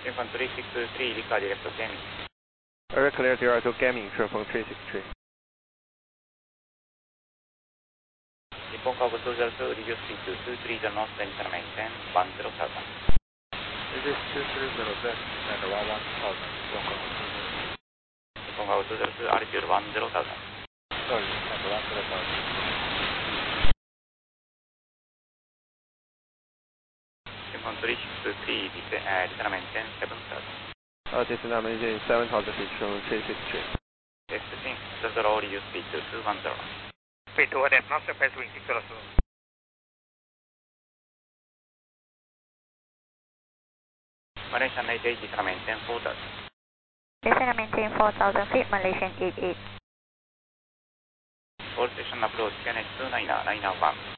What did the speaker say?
Infantry 623, Rica direct to Gaming. Area clear direct to Gaming, Triple 363. Nippon Cargo 202, reduce speed to 230 knots, enter maintain 10,000. Reduce 230, descend 11,000, Nippon Cargo 202, altitude 10,000. Sorry, descend 10,000. Infantry 623, return maintain 7,000. Descend maintain 7,000 feet, Triple 363. X-Sync 00, reduce speed to 210. Speed 200 knots, face wind 602. Malaysian 88, descend maintain 4,000. Descend maintain 4,000 feet, Malaysian 88. All station approach, QNH 29, liner 1.